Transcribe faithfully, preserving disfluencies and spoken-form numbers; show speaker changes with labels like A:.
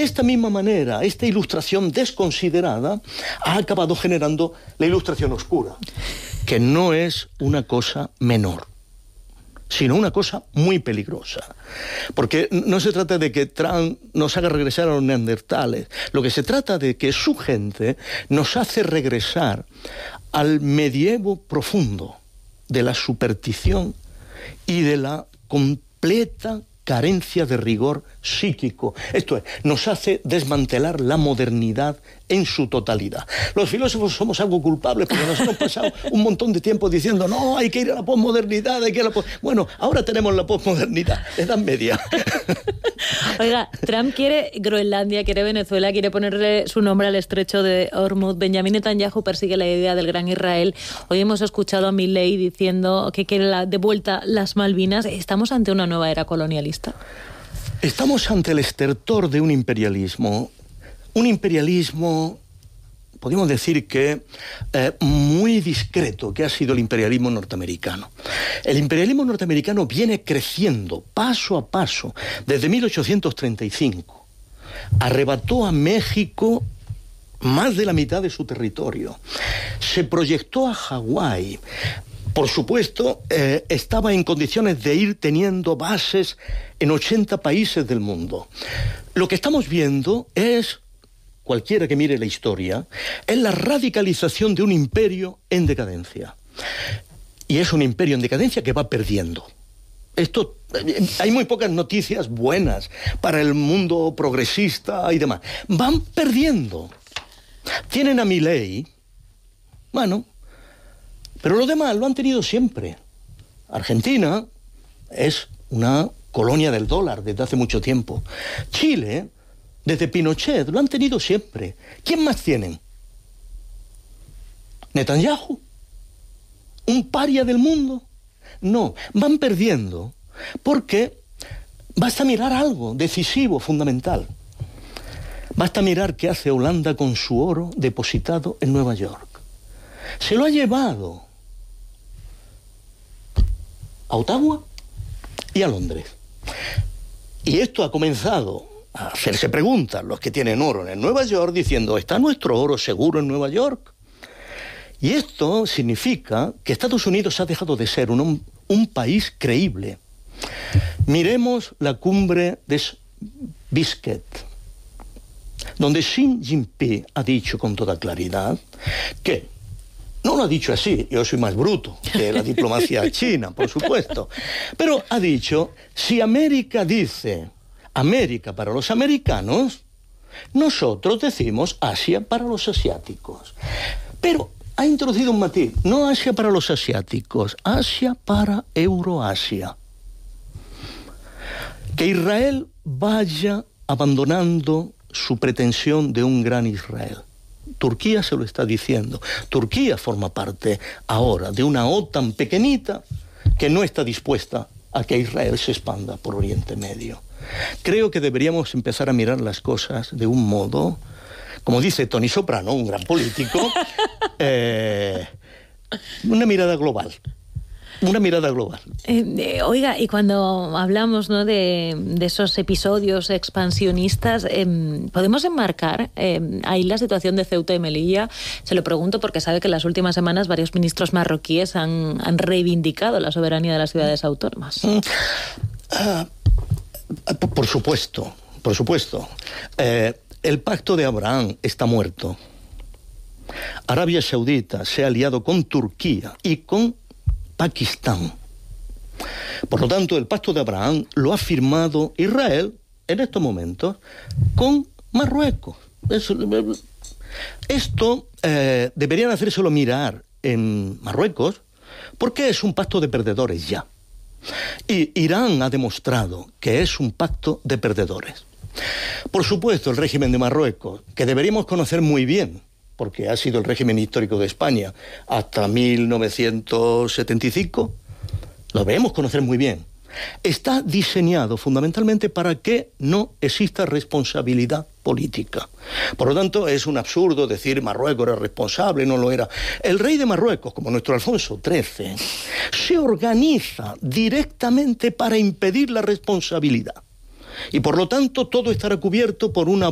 A: esta misma manera, esta ilustración desconsiderada ha acabado generando la ilustración oscura, que no es una cosa menor, sino una cosa muy peligrosa. Porque no se trata de que Trump nos haga regresar a los neandertales, lo que se trata de que su gente nos hace regresar al medievo profundo de la superstición y de la completa carencia de rigor psíquico. Esto es, nos hace desmantelar la modernidad en su totalidad. Los filósofos somos algo culpables porque nos hemos pasado un montón de tiempo diciendo no, hay que ir a la posmodernidad, hay que ir a la pos... Bueno, ahora tenemos la posmodernidad, edad media.
B: Oiga, Trump quiere Groenlandia, quiere Venezuela, quiere ponerle su nombre al estrecho de Hormuz. Benjamín Netanyahu persigue la idea del gran Israel. Hoy hemos escuchado a Milei diciendo que quiere la, de vuelta las Malvinas. ¿Estamos ante una nueva era colonialista?
A: Estamos ante el estertor de un imperialismo, un imperialismo, podemos decir que eh, muy discreto, que ha sido el imperialismo norteamericano. El imperialismo norteamericano viene creciendo paso a paso desde mil ochocientos treinta y cinco. Arrebató a México más de la mitad de su territorio. Se proyectó a Hawái. Por supuesto, eh, estaba en condiciones de ir teniendo bases en ochenta países del mundo. Lo que estamos viendo es, cualquiera que mire la historia, es la radicalización de un imperio en decadencia. Y es un imperio en decadencia que va perdiendo. Esto, eh, hay muy pocas noticias buenas para el mundo progresista y demás. Van perdiendo. Tienen a Milei, bueno... Pero lo demás lo han tenido siempre. Argentina es una colonia del dólar desde hace mucho tiempo. Chile, desde Pinochet, lo han tenido siempre. ¿Quién más tienen? ¿Netanyahu? ¿Un paria del mundo? No, van perdiendo porque basta mirar algo decisivo, fundamental. Basta mirar qué hace Holanda con su oro depositado en Nueva York. Se lo ha llevado a Ottawa y a Londres. Y esto ha comenzado a hacerse preguntas los que tienen oro en Nueva York diciendo, ¿está nuestro oro seguro en Nueva York? Y esto significa que Estados Unidos ha dejado de ser un, un país creíble. Miremos la cumbre de Biscayne, donde Xi Jinping ha dicho con toda claridad que no lo ha dicho así, yo soy más bruto que la diplomacia china, por supuesto. Pero ha dicho, si América dice América para los americanos, nosotros decimos Asia para los asiáticos. Pero ha introducido un matiz, no Asia para los asiáticos, Asia para Euroasia. Que Israel vaya abandonando su pretensión de un gran Israel. Turquía se lo está diciendo. Turquía forma parte ahora de una OTAN pequeñita que no está dispuesta a que Israel se expanda por Oriente Medio. Creo que deberíamos empezar a mirar las cosas de un modo, como dice Tony Soprano, un gran político, eh, una mirada global. Una mirada global.
B: Eh, eh, oiga, y cuando hablamos, ¿no?, de, de esos episodios expansionistas, eh, ¿podemos enmarcar eh, ahí la situación de Ceuta y Melilla? Se lo pregunto porque sabe que en las últimas semanas varios ministros marroquíes han, han reivindicado la soberanía de las ciudades autónomas.
A: Mm. Uh, por supuesto, por supuesto. Eh, el pacto de Abraham está muerto. Arabia Saudita se ha aliado con Turquía y con Pakistán. Por lo tanto, el pacto de Abraham lo ha firmado Israel en estos momentos con Marruecos. Eso, esto eh, deberían hacérselo mirar en Marruecos porque es un pacto de perdedores ya. Y Irán ha demostrado que es un pacto de perdedores. Por supuesto, el régimen de Marruecos, que deberíamos conocer muy bien, porque ha sido el régimen histórico de España hasta mil novecientos setenta y cinco, lo debemos conocer muy bien. Está diseñado fundamentalmente para que no exista responsabilidad política. Por lo tanto, es un absurdo decir Marruecos era responsable, no lo era. El rey de Marruecos, como nuestro Alfonso trece, se organiza directamente para impedir la responsabilidad. Y por lo tanto, todo estará cubierto por una